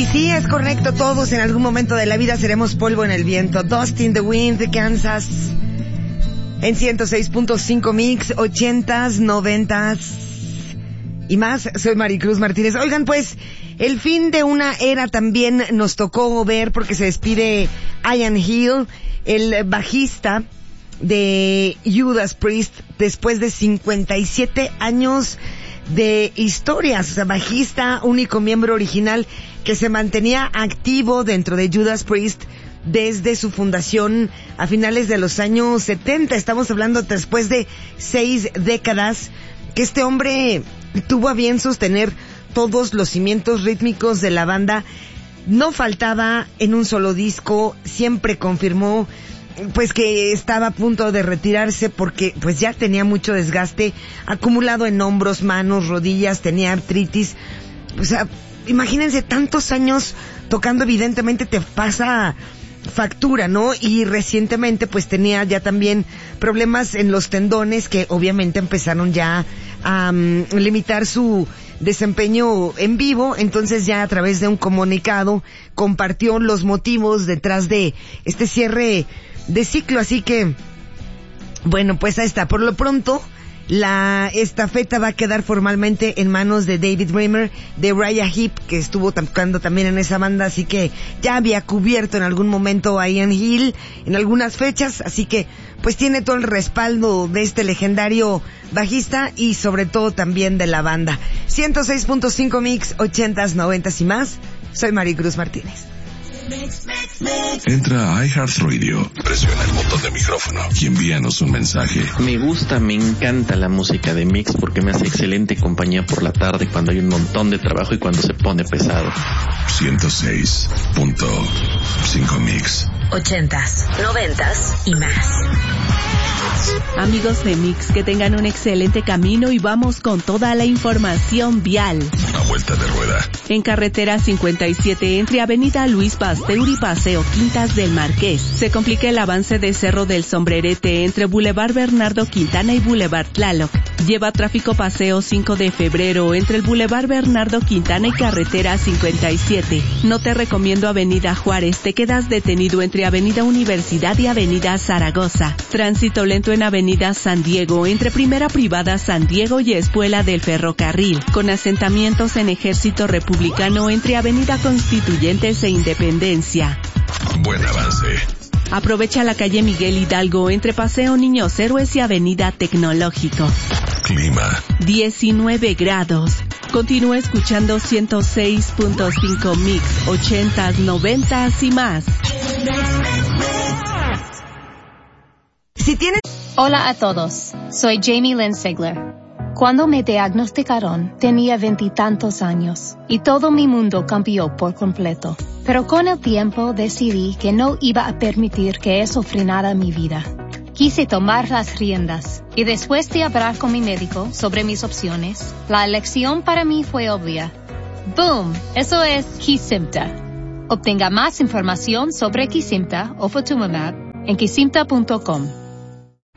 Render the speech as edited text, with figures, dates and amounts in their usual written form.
Sí, es correcto, todos en algún momento de la vida seremos polvo en el viento. Dust in the Wind de Kansas. En 106.5 Mix, 80s, 90s y más. Soy Maricruz Martínez. Oigan, pues, el fin de una era también nos tocó ver porque se despide Ian Hill, el bajista de Judas Priest, después de 57 años de historias. O sea, bajista, único miembro original que se mantenía activo dentro de Judas Priest desde su fundación a finales de los años 70. Estamos hablando después de 6 décadas que este hombre tuvo a bien sostener todos los cimientos rítmicos de la banda. No faltaba en un solo disco, siempre confirmó pues que estaba a punto de retirarse porque pues ya tenía mucho desgaste acumulado en hombros, manos, rodillas, tenía artritis. O sea, imagínense tantos años tocando, evidentemente te pasa factura, ¿no? Y recientemente pues tenía ya también problemas en los tendones que obviamente empezaron ya a limitar su desempeño en vivo. Entonces ya a través de un comunicado compartió los motivos detrás de este cierre de ciclo. Así que bueno, pues ahí está. Por lo pronto la estafeta va a quedar formalmente en manos de David Raymer, de Uriah Heep, que estuvo tocando también en esa banda, así que ya había cubierto en algún momento a Ian Hill en algunas fechas, así que pues tiene todo el respaldo de este legendario bajista y sobre todo también de la banda. 106.5 Mix, 80s, 90s y más. Soy Maricruz Martínez. Entra a iHeartRadio, presiona el botón de micrófono y envíanos un mensaje. Me encanta la música de Mix porque me hace excelente compañía por la tarde cuando hay un montón de trabajo y cuando se pone pesado. 106.5 Mix. 80s, 90s y más. Amigos de Mix, que tengan un excelente camino y vamos con toda la información vial. A vuelta de rueda. En carretera 57 entre Avenida Luis Pasteur y Paseo Quintas del Marqués, se complica el avance de Cerro del Sombrerete entre Boulevard Bernardo Quintana y Boulevard Tlaloc. Lleva tráfico Paseo 5 de Febrero entre el Boulevard Bernardo Quintana y carretera 57. No te recomiendo Avenida Juárez, te quedas detenido entre Avenida Universidad y Avenida Zaragoza. Tránsito lento en Avenida San Diego entre Primera Privada San Diego y Espuela del Ferrocarril, con asentamientos en Ejército Republicano entre Avenida Constituyentes e Independencia. Buen avance. Aprovecha la calle Miguel Hidalgo entre Paseo Niños Héroes y Avenida Tecnológico. Clima. 19 grados. Continúa escuchando 106.5 Mix, 80s, 90s y más. Si tienes... Hola a todos, soy Jamie Lynn Sigler. Cuando me diagnosticaron, tenía 20 y tantos años, y todo mi mundo cambió por completo. Pero con el tiempo decidí que no iba a permitir que eso frenara mi vida. Quise tomar las riendas, y después de hablar con mi médico sobre mis opciones, la elección para mí fue obvia. ¡Boom! Eso es Kesimpta. Obtenga más información sobre Kesimpta o Ofatumumab en kesimpta.com.